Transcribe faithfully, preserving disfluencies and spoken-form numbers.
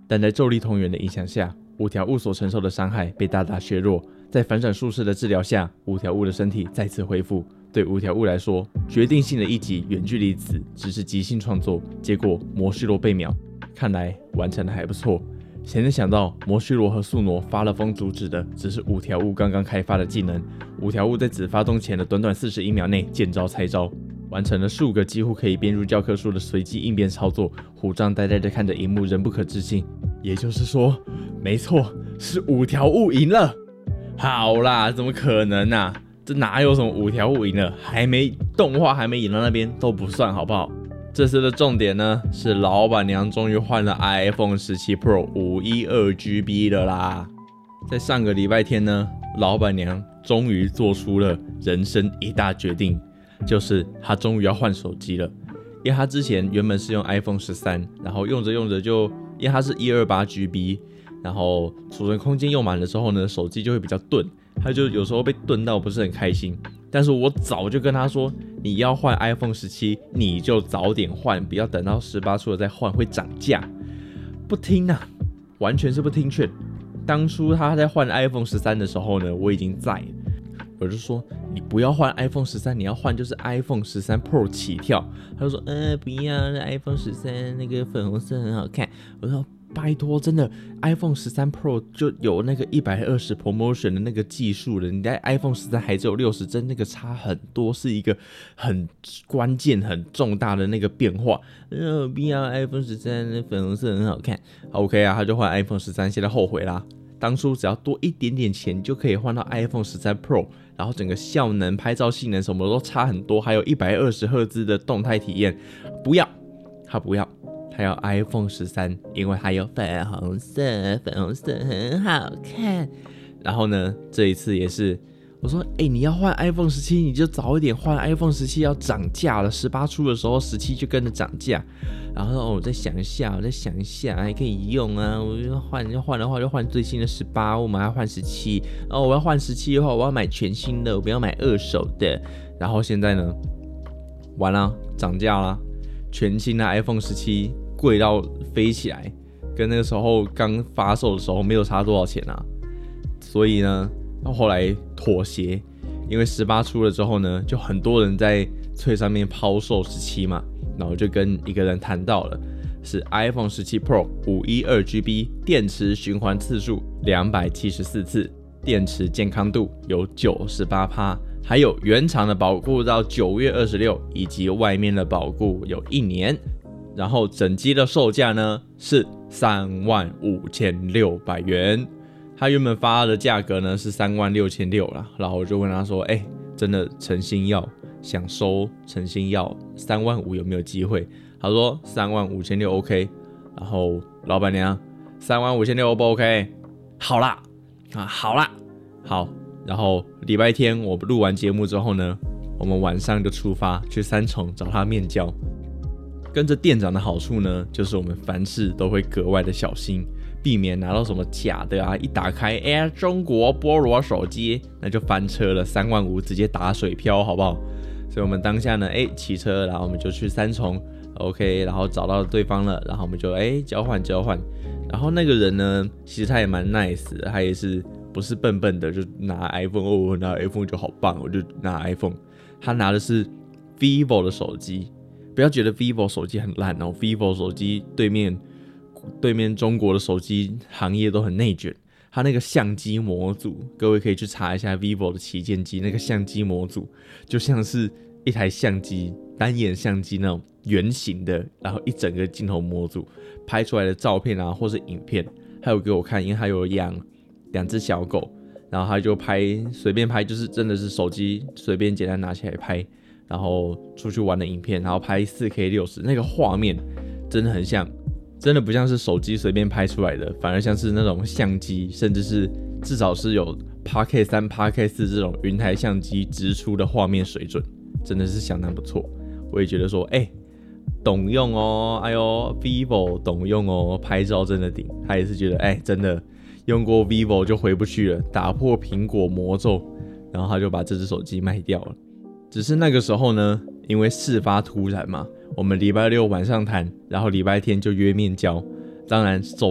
但在咒力同源的影响下，五条悟所承受的伤害被大大削弱。在反转术士的治疗下，五条悟的身体再次恢复。对五条悟来说，决定性的一击远距离子只是即兴创作，结果魔须罗被秒，看来完成的还不错。谁能想到魔须罗和宿傩发了疯阻止的只是五条悟刚刚开发的技能。五条悟在子发动前的短短四十一秒内见招拆招，完成了数个几乎可以编入教科书的随机应变操作。虎杖呆呆地看着荧幕，仍不可置信。也就是说，没错，是五条悟赢了。好啦，怎么可能啊？这哪有什么五条悟赢了？还没动画还没演到那边都不算，好不好？这次的重点呢，是老板娘终于换了 iPhone 十七 Pro 五一二 G B 了啦。在上个礼拜天呢，老板娘终于做出了人生一大决定，就是她终于要换手机了。因为她之前原本是用 iPhone 十三，然后用着用着就，因为它是一二八 G B， 然后储存空间用满的时候呢，手机就会比较钝，她就有时候被钝到不是很开心。但是我早就跟她说，你要换 iPhone 十七，你就早点换，不要等到十八出了再换，会涨价。不听啊，完全是不听劝。当初她在换 iPhone 十三的时候呢，我已经在了，我就说你不要换 iPhone 十三，你要换就是 iPhone 十三 Pro 起跳。他就说，呃，不要，那 iPhone 十三那个粉红色很好看。我说拜托，真的 iPhone 十三 Pro 就有那个一百二十 promotion 的那个技术了，你在 iPhone 十三还只有六十帧，那个差很多，是一个很关键、很重大的那个变化。呃，不要 iPhone 十三那粉红色很好看。OK 啊，他就换 iPhone 十三，现在后悔啦。当初只要多一点点钱就可以换到 iPhone 十三 Pro， 然后整个效能、拍照性能什么都差很多，还有一百二十赫兹的动态体验。不要，他不要。他要 iPhone 十三，因为它有粉红色，粉红色很好看。然后呢，这一次也是，我说，哎、欸，你要换 iPhone 十七，你就早一点换 iPhone 十七要涨价了，十八出的时候十七就跟着涨价。然后说，哦，我再想一下，我再想一下，还可以用啊。我就换，要换的话就换最新的十八，我们还要换十七。哦，我要换十七的话，我要买全新的，我不要买二手的。然后现在呢，完了，涨价了，全新的 iPhone 十七。贵到飞起来，跟那个时候刚发售的时候没有差多少钱啊。所以呢，后来妥协，因为十八出了之后呢，就很多人在脆上面抛售十七嘛，然后就跟一个人谈到了，是 iPhone 十七 Pro 五一二 G B， 电池循环次数两百七十四次，电池健康度有 百分之九十八， 还有原厂的保固到九月二十六，以及外面的保固有一年。然后整机的售价呢是三万五千六百元，他原本发的价格呢是三万六千六啦，然后我就问他说，哎、欸，真的诚心要想收，诚心要三万五有没有机会？他说三万五千六 OK， 然后老板娘三万五千六 O 不 OK？ 好啦，啊好啦，好，然后礼拜天我录完节目之后呢，我们晚上就出发去三重找他面交。跟着店长的好处呢，就是我们凡事都会格外的小心，避免拿到什么假的啊，一打开，哎呀，中国菠萝手机，那就翻车了，三万五直接打水漂，好不好？所以我们当下呢，哎，骑车，然后我们就去三重 ，OK， 然后找到对方了，然后我们就哎交换交换，然后那个人呢，其实他也蛮 nice 的，他也是不是笨笨的，就拿 iPhone， 哦，我拿 iPhone 就好棒，我就拿 iPhone， 他拿的是 vivo 的手机。不要觉得 vivo 手机很烂哦 ，vivo 手机对面对面中国的手机行业都很内卷。它那个相机模组，各位可以去查一下 vivo 的旗舰机，那个相机模组就像是一台相机单眼相机那种圆形的，然后一整个镜头模组拍出来的照片啊，或是影片，还有给我看，因为他有养两只小狗，然后他就拍随便拍，就是真的是手机随便简单拿起来拍。然后出去玩的影片，然后拍 四 K 六十，那个画面真的很像，真的不像是手机随便拍出来的，反而像是那种相机，甚至是至少是有 八 K 三、八 K 四 这种云台相机直出的画面水准，真的是相当不错。我也觉得说，哎、欸，懂用哦，哎呦 ，vivo 懂用哦，拍照真的顶。他也是觉得，哎、欸，真的用过 vivo 就回不去了，打破苹果魔咒，然后他就把这只手机卖掉了。只是那个时候呢，因为事发突然嘛，我们礼拜六晚上谈，然后礼拜天就约面交，当然手